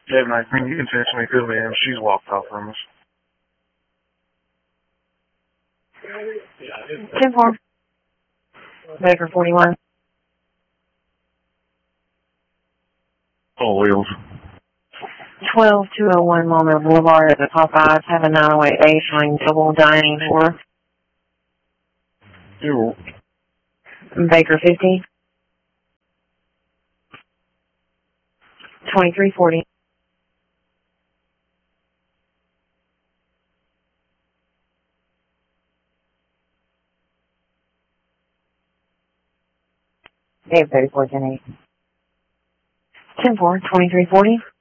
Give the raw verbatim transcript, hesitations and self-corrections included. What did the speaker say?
Yeah, Mike, I mean, you can text me because man, she's walked off from us. ten four. Baker forty-one. Oh, wheels. twelve two oh one Walnut Boulevard at the Popeyes, have a nine oh eight A-String double dining door. You. Baker fifty. twenty-three forty. Dave thirty-four ten eight. ten four, twenty-three forty.